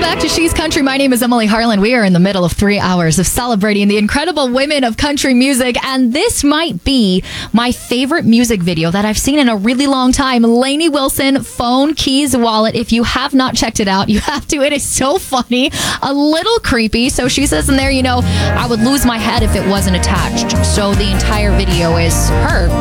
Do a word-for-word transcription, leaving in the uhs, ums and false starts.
back to She's Country. My name is Emily Harlan. We are in the middle of three hours of celebrating the incredible women of country music, and this might be my favorite music video that I've seen in a really long time. Lainey Wilson, Phone, Keys, Wallet. If you have not checked it out, you have to. It is so funny, a little creepy. So she says in there, you know, I would lose my head if it wasn't attached. So the entire video is her